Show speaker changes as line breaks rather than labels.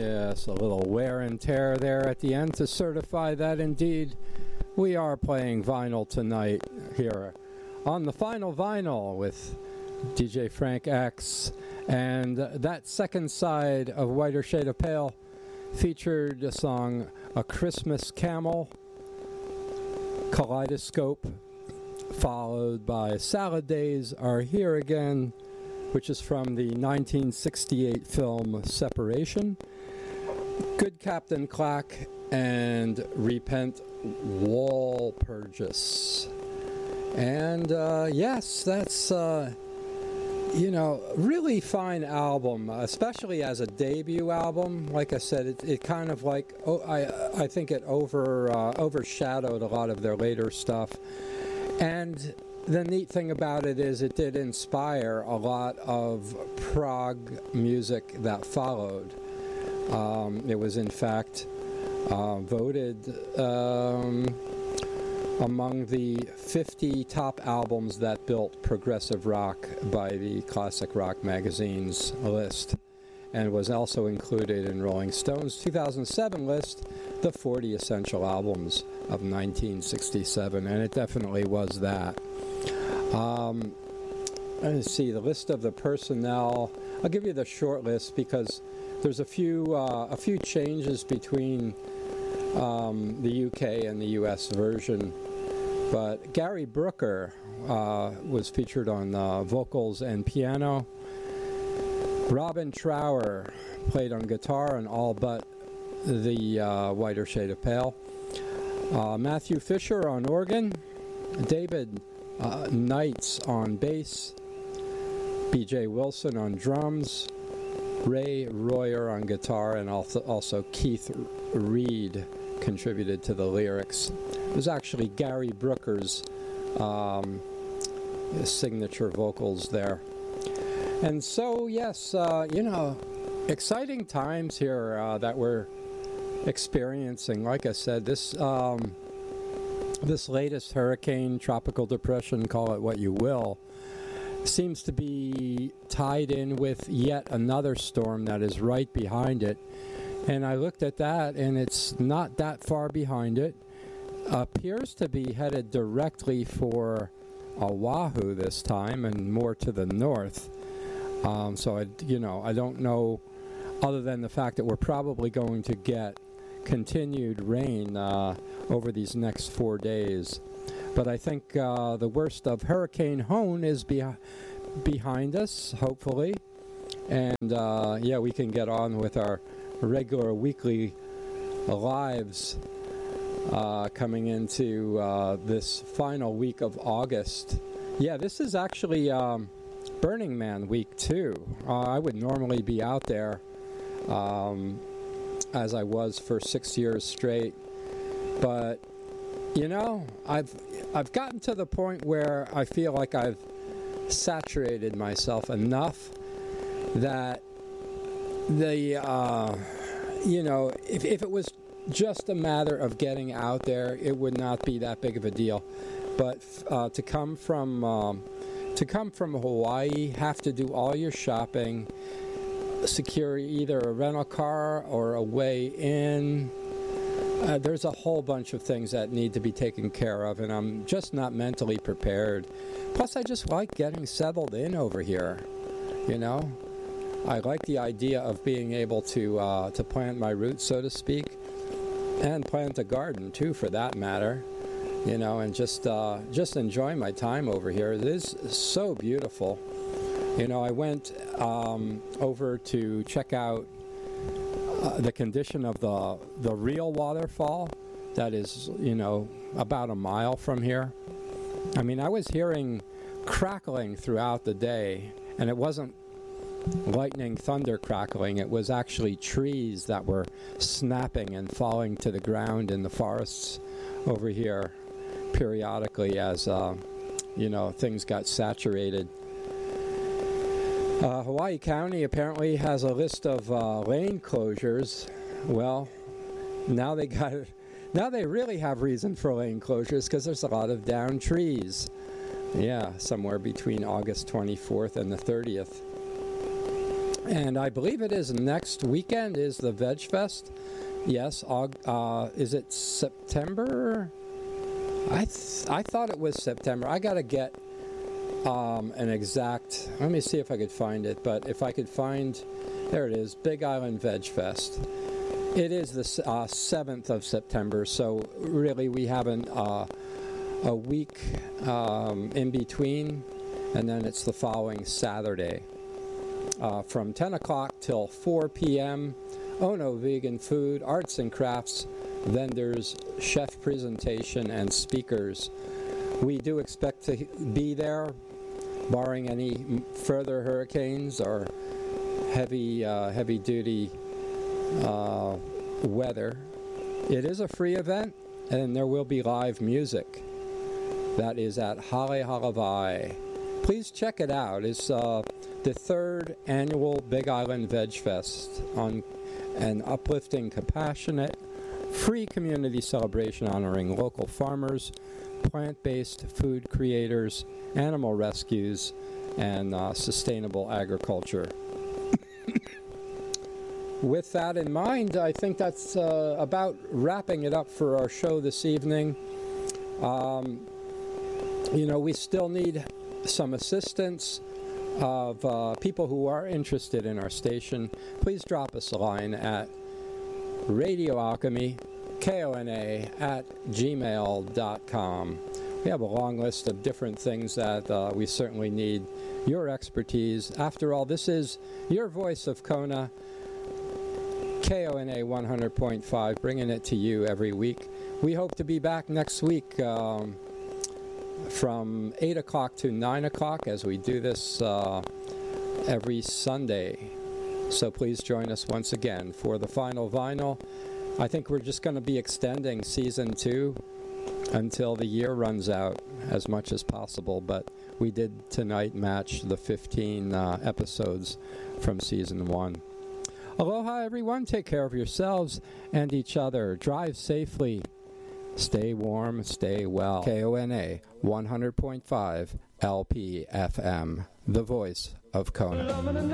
Yes, a little wear and tear there at the end to certify that indeed we are playing vinyl tonight here on the Final Vinyl with DJ Frank X. And that second side of Whiter Shade of Pale featured the song A Christmas Camel, Kaleidoscope, followed by Salad Days Are Here Again, which is from the 1968 film Separation, Good Captain Clack, and Repent Walpurgis. And yes, that's, really fine album, especially as a debut album. Like I said, it kind of like, I think it overshadowed a lot of their later stuff. And the neat thing about it is it did inspire a lot of prog music that followed. It was in fact voted among the 50 top albums that built progressive rock by the Classic Rock magazine's list, and was also included in Rolling Stone's 2007 list, the 40 Essential Albums of 1967, and it definitely was that. Let's see, the list of the personnel. I'll give you the short list because there's a few changes between the UK and the US version. But Gary Brooker was featured on vocals and piano. Robin Trower played on guitar and all but the Whiter Shade of Pale. Matthew Fisher on organ. David Knights on bass. B.J. Wilson on drums. Ray Royer on guitar, and also Keith Reed contributed to the lyrics. It was actually Gary Brooker's signature vocals there. And so, yes, exciting times here that we're experiencing. Like I said, this latest hurricane, tropical depression, call it what you will, seems to be tied in with yet another storm that is right behind it. And I looked at that, and it's not that far behind it. Appears to be headed directly for Oahu this time, and more to the north. So I don't know, other than the fact that we're probably going to get continued rain over these next 4 days. But I think the worst of Hurricane Hone is behind us, hopefully. And we can get on with our regular weekly lives coming into this final week of August. Yeah, this is actually Burning Man week too. I would normally be out there as I was for 6 years straight. But, I've gotten to the point where I feel like I've saturated myself enough that if it was just a matter of getting out there, it would not be that big of a deal. But to come from Hawaii, have to do all your shopping, secure either a rental car or a way in. There's a whole bunch of things that need to be taken care of, and I'm just not mentally prepared. Plus, I just like getting settled in over here, I like the idea of being able to plant my roots, so to speak, and plant a garden, too, for that matter, and just enjoy my time over here. It is so beautiful. I went over to check out the condition of the real waterfall that is, about a mile from here. I mean, I was hearing crackling throughout the day, and it wasn't lightning, thunder crackling. It was actually trees that were snapping and falling to the ground in the forests over here periodically as, things got saturated. Hawaii County apparently has a list of lane closures. Well, now they really have reason for lane closures because there's a lot of downed trees. Yeah, somewhere between August 24th and the 30th. And I believe it is next weekend is the Veg Fest. Yes, is it September? I thought it was September. I got to get an exact, let me see if I could find it, but if I could find, there it is, Big Island Veg Fest. It is the 7th of September, so really we have a week in between, and then it's the following Saturday. From 10 o'clock till 4 p.m., Ono Vegan Food, arts and crafts, vendors, chef presentation, and speakers. We do expect to be there, barring any further hurricanes or heavy-duty weather. It is a free event, and there will be live music. That is at Hale Halavai. Please check it out. It's the third annual Big Island Veg Fest on an uplifting, compassionate, free community celebration honoring local farmers, plant-based food creators, animal rescues, and sustainable agriculture. With that in mind, I think that's about wrapping it up for our show this evening. We still need some assistance of people who are interested in our station. Please drop us a line at Radio Alchemy, KONA, @gmail.com. We have a long list of different things that we certainly need your expertise. After all, this is your voice of Kona, KONA 100.5, bringing it to you every week. We hope to be back next week from 8 o'clock to 9 o'clock as we do this every Sunday. So please join us once again for the final vinyl. I think we're just going to be extending Season 2 until the year runs out as much as possible, but we did tonight match the 15 episodes from Season 1. Aloha, everyone. Take care of yourselves and each other. Drive safely. Stay warm, stay well. KONA 100.5 LP FM, the voice of Kona.